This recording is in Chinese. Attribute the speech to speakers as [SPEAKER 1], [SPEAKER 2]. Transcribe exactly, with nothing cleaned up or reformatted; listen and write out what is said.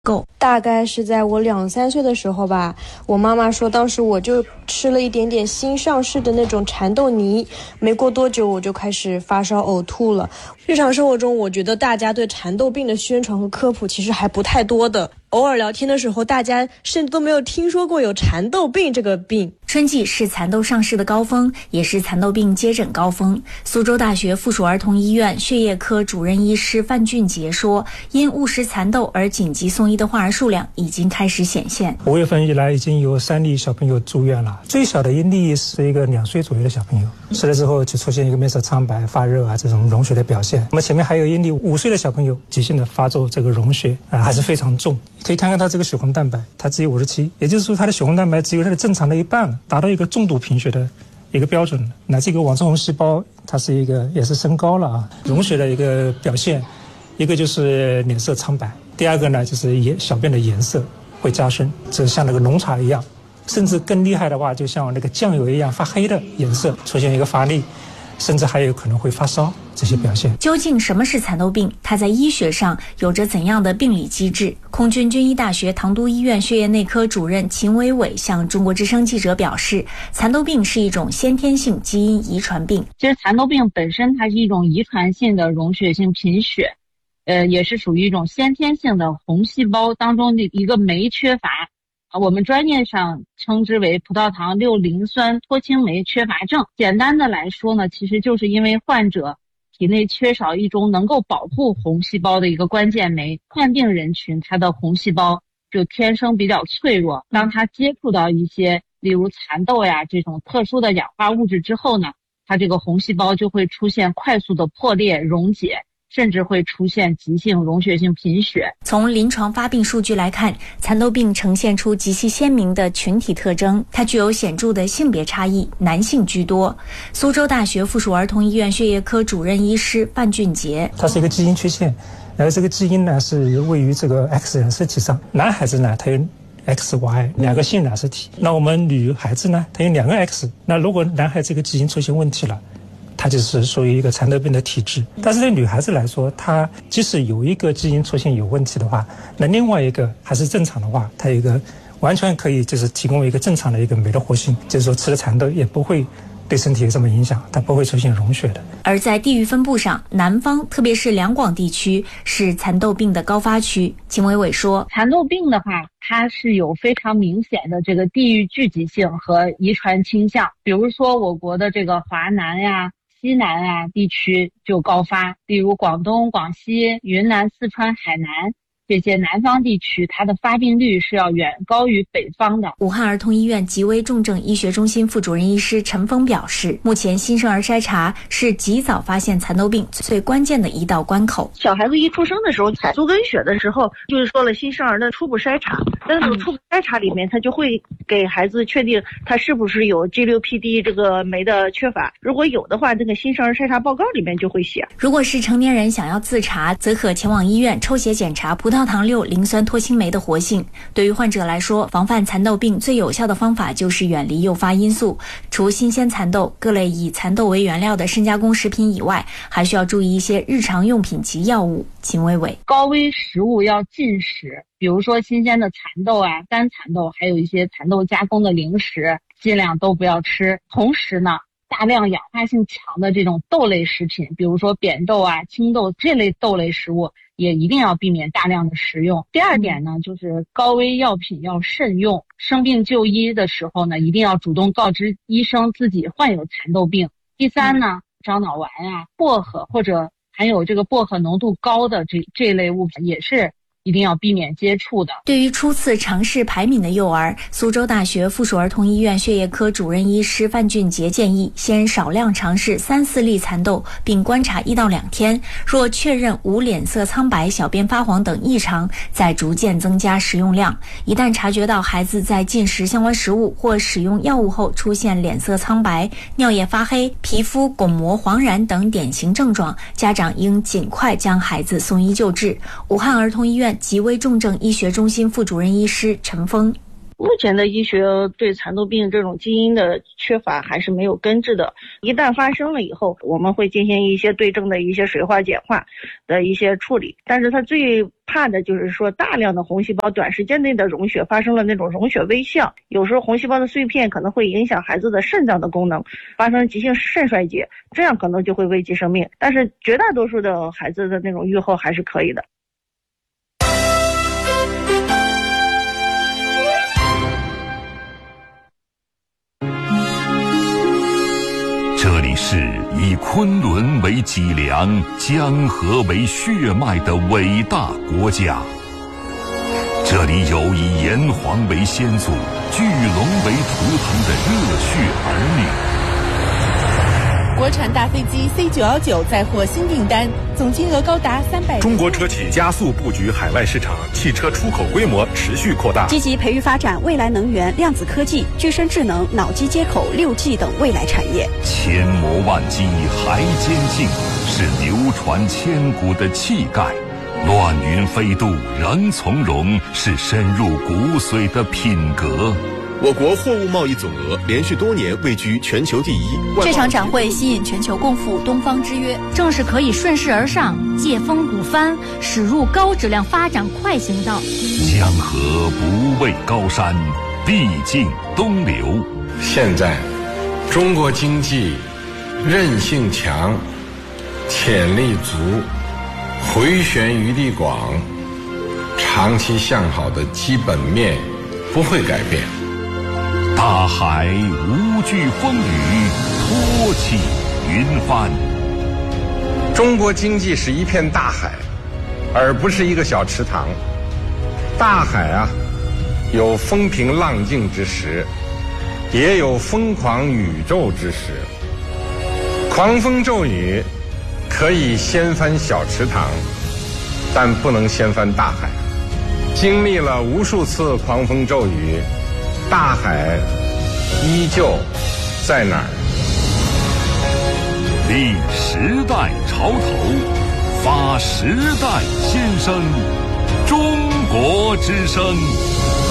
[SPEAKER 1] 够。大概是在我两三岁的时候吧，我妈妈说当时我就吃了一点点新上市的那种蚕豆泥，没过多久我就开始发烧呕吐了。日常生活中我觉得大家对蚕豆病的宣传和科普其实还不太多的，偶尔聊天的时候大家甚至都没有听说过有蚕豆病这个病。
[SPEAKER 2] 春季是蚕豆上市的高峰，也是蚕豆病接诊高峰。苏州大学附属儿童医院血液科主任医师范俊杰说，因误食蚕豆而紧急送医的患儿数量已经开始显现。
[SPEAKER 3] 五月份以来已经有三例小朋友住院了，最小的一例是一个两岁左右的小朋友，吃了之后就出现一个面色苍白、发热啊这种溶血的表现。那么前面还有一例五岁的小朋友急性的发作，这个溶血啊还是非常重。可以看看他这个血红蛋白，它只有五十七，也就是说他的血红蛋白只有他的正常的一半了，达到一个重度贫血的一个标准了。那这个网状红细胞它是一个也是升高了啊，溶血的一个表现，一个就是脸色苍白，第二个呢就是颜小便的颜色会加深，就像那个浓茶一样，甚至更厉害的话就像那个酱油一样发黑的颜色，出现一个乏力，甚至还有可能会发烧，这些表现。
[SPEAKER 2] 究竟什么是蚕豆病？它在医学上有着怎样的病理机制？空军军医大学唐都医院血液内科主任秦伟伟向中国之声记者表示，蚕豆病是一种先天性基因遗传病。
[SPEAKER 4] 其实蚕豆病本身它是一种遗传性的溶血性贫血，呃，也是属于一种先天性的红细胞当中的一个酶缺乏。我们专业上称之为葡萄糖六磷酸脱氢酶缺乏症。简单的来说呢，其实就是因为患者体内缺少一种能够保护红细胞的一个关键酶，患病人群他的红细胞就天生比较脆弱，当他接触到一些例如蚕豆呀这种特殊的氧化物质之后呢，他这个红细胞就会出现快速的破裂溶解，甚至会出现急性溶血性贫血。
[SPEAKER 2] 从临床发病数据来看，蚕豆病呈现出极其鲜明的群体特征，它具有显著的性别差异，男性居多。苏州大学附属儿童医院血液科主任医师范俊杰，
[SPEAKER 3] 它是一个基因缺陷，然后这个基因呢是位于这个 X 染色体上，男孩子呢他有 X Y 两个性染色体，那我们女孩子呢它有两个 X， 那如果男孩这个基因出现问题了，它就是属于一个蚕豆病的体质。但是对女孩子来说，她即使有一个基因出现有问题的话，那另外一个还是正常的话，它有一个完全可以就是提供一个正常的一个酶的活性，就是说吃了蚕豆也不会对身体有什么影响，它不会出现溶血的。
[SPEAKER 2] 而在地域分布上，南方特别是两广地区是蚕豆病的高发区。秦伟伟说，
[SPEAKER 4] 蚕豆病的话，它是有非常明显的这个地域聚集性和遗传倾向。比如说我国的这个华南呀、西南啊地区就高发，例如广东、广西、云南、四川、海南这些南方地区，它的发病率是要远高于北方的。
[SPEAKER 2] 武汉儿童医院急危重症医学中心副主任医师陈峰表示，目前新生儿筛查是及早发现蚕豆病最关键的一道关口。
[SPEAKER 5] 小孩子一出生的时候采足跟血的时候，就是说了新生儿的初步筛查，在那种初步筛查里面，他就会给孩子确定他是不是有 G 六 P D 这个酶的缺乏，如果有的话，这个新生儿筛查报告里面就会写。
[SPEAKER 2] 如果是成年人想要自查，则可前往医院抽血检查葡萄糖六磷酸脱氢酶的活性。对于患者来说，防范蚕豆病最有效的方法就是远离诱发因素，除新鲜蚕豆、各类以蚕豆为原料的深加工食品以外，还需要注意一些日常用品及药物。秦伟伟，
[SPEAKER 4] 高危食物要禁食，比如说新鲜的蚕豆啊、干蚕豆，还有一些蚕豆加工的零食，尽量都不要吃。同时呢，大量氧化性强的这种豆类食品，比如说扁豆啊、青豆这类豆类食物，也一定要避免大量的食用。第二点呢，就是高危药品要慎用，生病就医的时候呢，一定要主动告知医生自己患有蚕豆病。第三呢，樟脑丸啊、薄荷或者含有这个薄荷浓度高的这这类物品也是一定要避免接触的。
[SPEAKER 2] 对于初次尝试排敏的幼儿，苏州大学附属儿童医院血液科主任医师范俊杰建议，先少量尝试三四粒蚕豆，并观察一到两天，若确认无脸色苍白、小便发黄等异常，再逐渐增加食用量。一旦察觉到孩子在进食相关食物或使用药物后出现脸色苍白、尿液发黑、皮肤巩膜黄疸等典型症状，家长应尽快将孩子送医救治。武汉儿童医院急危重症医学中心副主任医师陈峰，
[SPEAKER 5] 目前的医学对蚕豆病这种基因的缺乏还是没有根治的，一旦发生了以后，我们会进行一些对症的一些水化碱化的一些处理。但是它最怕的就是说大量的红细胞短时间内的溶血发生了那种溶血微象，有时候红细胞的碎片可能会影响孩子的肾脏的功能，发生急性肾衰竭，这样可能就会危及生命。但是绝大多数的孩子的那种预后还是可以的。
[SPEAKER 6] 这里是以昆仑为脊梁、江河为血脉的伟大国家，这里有以炎黄为先祖、巨龙为图腾的热血儿女。
[SPEAKER 7] 国产大飞机 C 九一九再获新订单，总金额高达三百。
[SPEAKER 8] 中国车企加速布局海外市场，汽车出口规模持续扩大，
[SPEAKER 9] 积极培育发展未来能源、量子科技、具身智能、脑机接口、六 G 等未来产业。
[SPEAKER 6] 千磨万击还坚劲，是流传千古的气概；乱云飞渡仍从容，是深入骨髓的品格。
[SPEAKER 10] 我国货物贸易总额连续多年位居全球第一。
[SPEAKER 2] 这场展会吸引全球共赴东方之约，
[SPEAKER 11] 正是可以顺势而上、借风鼓帆，驶入高质量发展快行道。
[SPEAKER 6] 江河不畏高山，必尽东流。
[SPEAKER 12] 现在，中国经济韧性强，潜力足，回旋余地广，长期向好的基本面不会改变。
[SPEAKER 6] 大海无惧风雨，托起云帆。
[SPEAKER 12] 中国经济是一片大海，而不是一个小池塘。大海啊，有风平浪静之时，也有疯狂宇宙之时。狂风骤雨可以掀翻小池塘，但不能掀翻大海。经历了无数次狂风骤雨，大海依旧在哪儿？
[SPEAKER 6] 立时代潮头，发时代先声，中国之声。